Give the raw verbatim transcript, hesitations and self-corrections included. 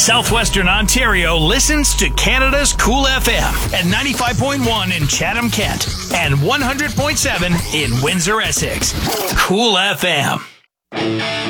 Southwestern Ontario listens to Canada's Cool F M at ninety-five point one in Chatham-Kent and one hundred point seven in Windsor, Essex. Cool F M.